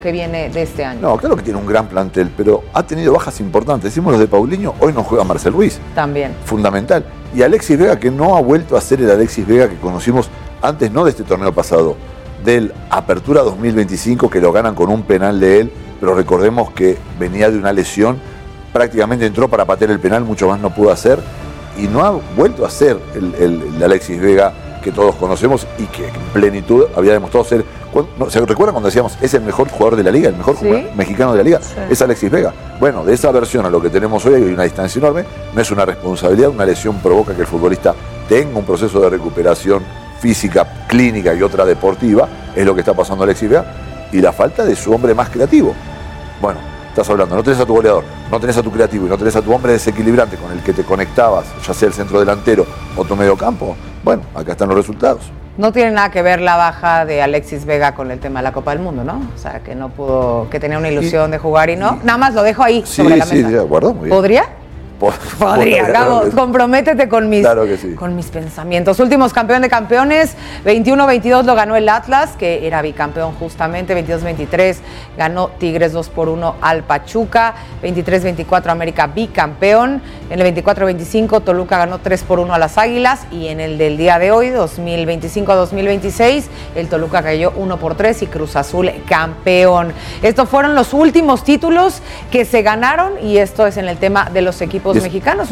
que viene de este año. No, claro que tiene un gran plantel, pero ha tenido bajas importantes. Decimos los de Paulinho, hoy no juega Marcel Ruiz. También. Fundamental. Y Alexis Vega, que no ha vuelto a ser el Alexis Vega que conocimos antes, no de este torneo pasado, del Apertura 2025, que lo ganan con un penal de él, pero recordemos que venía de una lesión, prácticamente entró para patear el penal, mucho más no pudo hacer, y no ha vuelto a ser el Alexis Vega que todos conocemos y que en plenitud había demostrado ser. ¿Se recuerdan cuando decíamos es el mejor jugador de la liga, el mejor mexicano de la liga? Sí. Es Alexis Vega. Bueno, de esa versión a lo que tenemos hoy hay una distancia enorme, no es una responsabilidad, una lesión provoca que el futbolista tenga un proceso de recuperación física, clínica y otra deportiva, es lo que está pasando a Alexis Vega, y la falta de su hombre más creativo. Bueno, estás hablando, no tenés a tu goleador, no tenés a tu creativo y no tenés a tu hombre desequilibrante con el que te conectabas, ya sea el centro delantero o tu medio campo. Bueno, acá están los resultados. No tiene nada que ver la baja de Alexis Vega con el tema de la Copa del Mundo, ¿no? O sea, que no pudo, que tenía una ilusión de jugar y no. Nada más lo dejo ahí sobre la mesa. Sí, de acuerdo, muy bien. ¿Podría? Podría, Gabo, comprométete con mis pensamientos. Últimos campeón de campeones, 21-22 lo ganó el Atlas, que era bicampeón justamente, 22-23 ganó Tigres 2-1 al Pachuca, 23-24 América bicampeón, en el 24-25 Toluca ganó 3-1 a las Águilas, y en el del día de hoy, 2025-2026, el Toluca cayó 1-3 y Cruz Azul campeón. Estos fueron los últimos títulos que se ganaron, y esto es en el tema de los equipos mexicanos.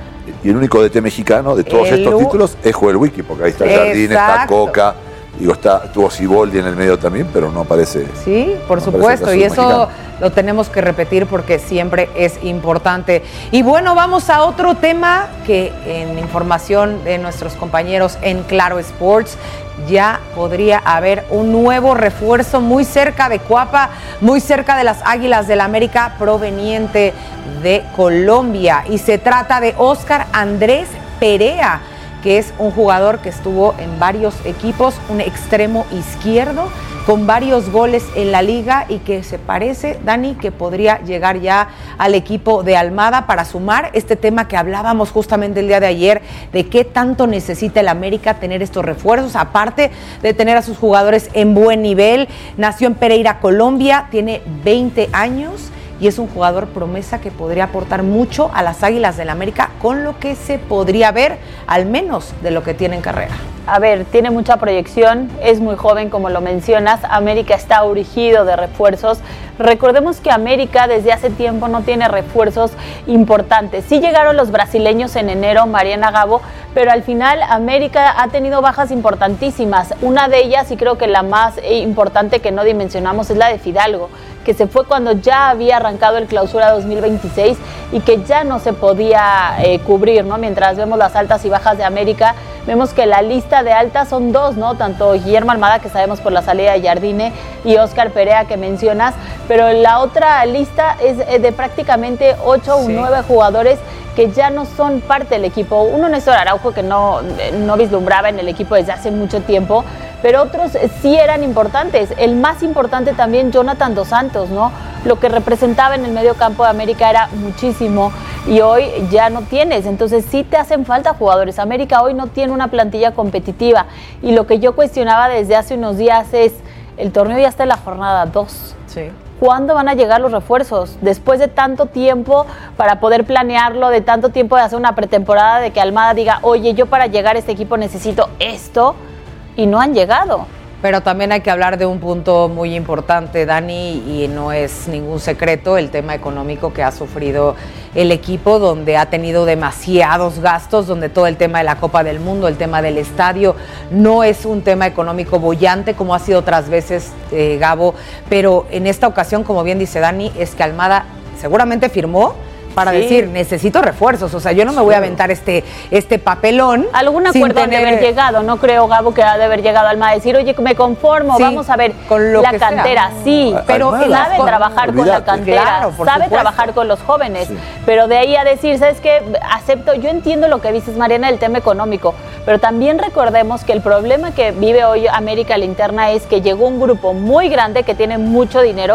Y el único DT mexicano de todos estos títulos es Joel Wiki, porque ahí está Jardín, está Coca, tuvo Siboldi en el medio también, pero no aparece. Sí, por supuesto, y eso mexicano lo tenemos que repetir porque siempre es importante. Y bueno, vamos a otro tema que en información de nuestros compañeros en Claro Sports, ya podría haber un nuevo refuerzo muy cerca de Cuapa, muy cerca de las Águilas del América, proveniente de Colombia. Y se trata de Óscar Andrés Perea, que es un jugador que estuvo en varios equipos, un extremo izquierdo, con varios goles en la liga, y que se parece, Dani, que podría llegar ya al equipo de Almada para sumar este tema que hablábamos justamente el día de ayer, de qué tanto necesita el América tener estos refuerzos, aparte de tener a sus jugadores en buen nivel. Nació en Pereira, Colombia, tiene 20 años, y es un jugador promesa que podría aportar mucho a las Águilas del América, con lo que se podría ver, al menos de lo que tiene en carrera. A ver, tiene mucha proyección, es muy joven como lo mencionas, América está urgido de refuerzos. Recordemos que América desde hace tiempo no tiene refuerzos importantes. Sí llegaron los brasileños en enero, Mariana, Gabo, pero al final América ha tenido bajas importantísimas. Una de ellas, y creo que la más importante que no dimensionamos, es la de Fidalgo, que se fue cuando ya había arrancado el Clausura 2026 y que ya no se podía cubrir, ¿no? Mientras vemos las altas y bajas de América, vemos que la lista de altas son dos, ¿no? Tanto Guillermo Almada, que sabemos por la salida de Jardine, y Óscar Perea, que mencionas, pero la otra lista es de prácticamente 8 o 9 jugadores que ya no son parte del equipo. Uno, Néstor Araujo, que no vislumbraba en el equipo desde hace mucho tiempo, pero otros sí eran importantes. El más importante también, Jonathan Dos Santos, ¿no? Lo que representaba en el medio campo de América era muchísimo, y hoy ya no tienes. Entonces sí te hacen falta jugadores. América hoy no tiene una plantilla competitiva, y lo que yo cuestionaba desde hace unos días es, el torneo ya está en la jornada 2. Sí. ¿Cuándo van a llegar los refuerzos? Después de tanto tiempo para poder planearlo, de tanto tiempo de hacer una pretemporada, de que Almada diga, oye, yo para llegar a este equipo necesito esto, y no han llegado. Pero también hay que hablar de un punto muy importante, Dani, y no es ningún secreto, el tema económico que ha sufrido el equipo, donde ha tenido demasiados gastos, donde todo el tema de la Copa del Mundo, el tema del estadio, no es un tema económico boyante como ha sido otras veces, Gabo, pero en esta ocasión, como bien dice Dani, es que Almada seguramente firmó para decir, necesito refuerzos, o sea, yo no me voy a aventar este papelón. Algún acuerdo han de haber llegado, no creo, Gabo, que ha de haber llegado Almada a decir, oye, me conformo, vamos a ver, con la cantera, pero sabe trabajar con la cantera, claro, sabe trabajar con los jóvenes, pero de ahí a decir, ¿sabes qué? Acepto, yo entiendo lo que dices, Mariana, del tema económico, pero también recordemos que el problema que vive hoy América, la interna, es que llegó un grupo muy grande que tiene mucho dinero,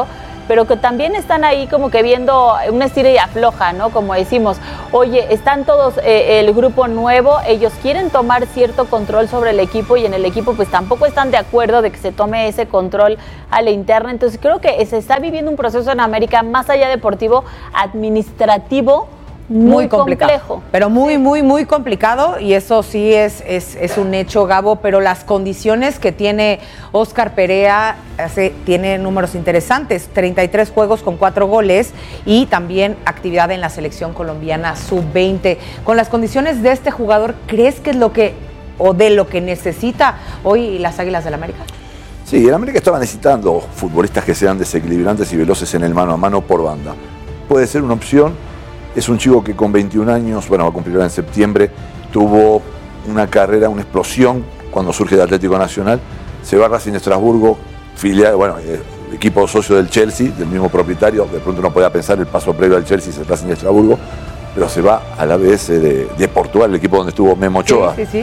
pero que también están ahí como que viendo una estira y afloja, ¿no? Como decimos, oye, están todos el grupo nuevo, ellos quieren tomar cierto control sobre el equipo y en el equipo pues tampoco están de acuerdo de que se tome ese control a la interna. Entonces creo que se está viviendo un proceso en América más allá deportivo, administrativo, muy complejo. Pero muy complicado, y eso sí es un hecho, Gabo, pero las condiciones que tiene Óscar Perea tiene números interesantes, 33 juegos con 4 goles y también actividad en la selección colombiana sub-20. Con las condiciones de este jugador, ¿crees que es lo que necesita hoy las Águilas del América? Sí, el América estaba necesitando futbolistas que sean desequilibrantes y veloces en el mano a mano por banda. Puede ser una opción. Es un chico que con 21 años, va a cumplir en septiembre, tuvo una carrera, una explosión cuando surge de Atlético Nacional. Se va a Racing de Estrasburgo, filial, equipo socio del Chelsea, del mismo propietario. De pronto no podía pensar el paso previo al Chelsea, es el Racing de Estrasburgo, pero se va al ABS de Portugal, el equipo donde estuvo Memo Ochoa. Sí.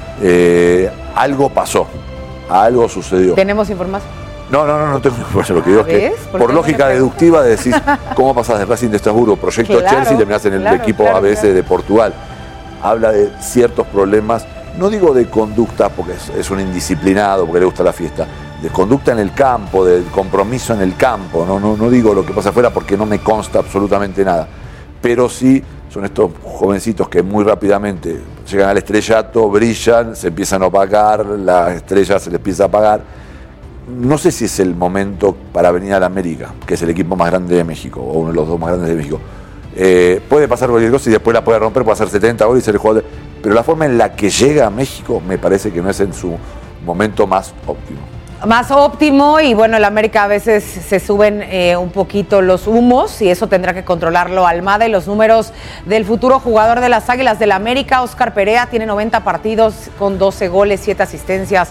Algo pasó, algo sucedió. ¿Tenemos información? No tengo información. Lo que digo es que, por lógica deductiva, decís, ¿cómo pasás de Racing de Estrasburgo, proyecto Chelsea, y terminás en el equipo ABS de Portugal? Habla de ciertos problemas, no digo de conducta, porque es un indisciplinado, porque le gusta la fiesta, de conducta en el campo, de compromiso en el campo. No digo lo que pasa afuera porque no me consta absolutamente nada. Pero sí son estos jovencitos que muy rápidamente llegan al estrellato, brillan, se empiezan a opacar, la estrella se les empieza a apagar. No sé si es el momento para venir a la América, que es el equipo más grande de México, o uno de los dos más grandes de México. Puede pasar cualquier cosa y después la puede romper, puede hacer 70 goles y ser el jugador. Pero la forma en la que llega a México me parece que no es en su momento más óptimo. Más óptimo, y bueno, el América a veces se suben un poquito los humos y eso tendrá que controlarlo Almada. Y los números del futuro jugador de las Águilas del América, Óscar Perea, tiene 90 partidos con 12 goles, 7 asistencias,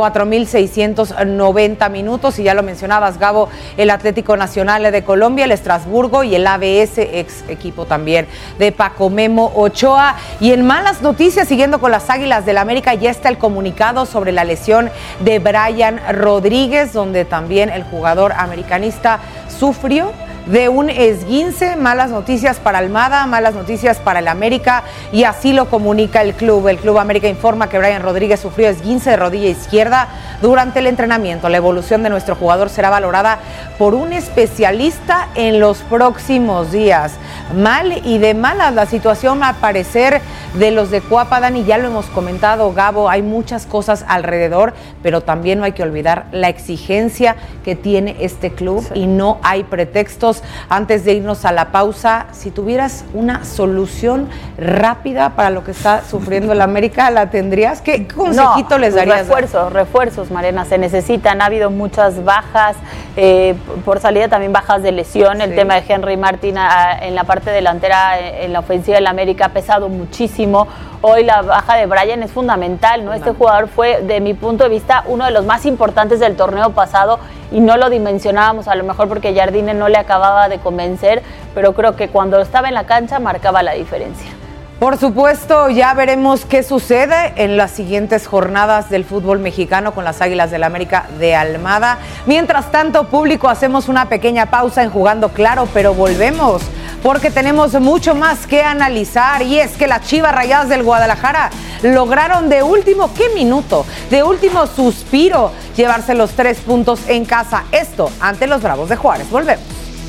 4,690 minutos, y ya lo mencionabas, Gabo, el Atlético Nacional de Colombia, el Estrasburgo y el ABS, ex equipo también de Paco Memo Ochoa. Y en malas noticias, siguiendo con las Águilas del América, ya está el comunicado sobre la lesión de Brian Rodríguez, donde también el jugador americanista sufrió de un esguince. Malas noticias para Almada, malas noticias para el América, y así lo comunica el Club. El Club América informa que Brian Rodríguez sufrió esguince de rodilla izquierda durante el entrenamiento. La evolución de nuestro jugador será valorada por un especialista en los próximos días. Mal y de malas la situación, a parecer, de los de Cuapa, Dani, ya lo hemos comentado, Gabo, hay muchas cosas alrededor, pero también no hay que olvidar la exigencia que tiene este club, y no hay pretextos. Antes de irnos a la pausa, si tuvieras una solución rápida para lo que está sufriendo el América, ¿la tendrías? ¿Qué consejito les darías? Refuerzos, Mariana, se necesitan. Ha habido muchas bajas, por salida también bajas de lesión. El tema de Henry Martin en la parte delantera, en la ofensiva del América, ha pesado muchísimo. Hoy la baja de Brian es fundamental, ¿no? Este jugador fue, de mi punto de vista, uno de los más importantes del torneo pasado, y no lo dimensionábamos, a lo mejor porque Jardine no le acababa de convencer, pero creo que cuando estaba en la cancha marcaba la diferencia. Por supuesto, ya veremos qué sucede en las siguientes jornadas del fútbol mexicano con las Águilas del América de Almada. Mientras tanto, público, hacemos una pequeña pausa en Jugando Claro, pero volvemos porque tenemos mucho más que analizar, y es que las Chivas Rayadas del Guadalajara lograron de último, ¿qué minuto? De último suspiro, llevarse los 3 puntos en casa. Esto ante los Bravos de Juárez. Volvemos.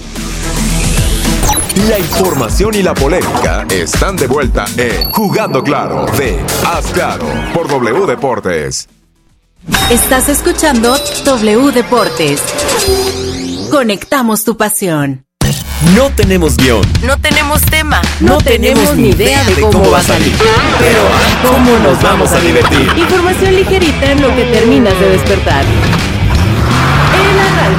La información y la polémica están de vuelta en Jugando Claro de Haz Claro por W Deportes. Estás escuchando W Deportes. Conectamos tu pasión. No tenemos guión. No tenemos tema. No tenemos ni idea de cómo va a salir. Pero ¿cómo nos vamos a divertir? Información ligerita en lo que terminas de despertar. El arranque.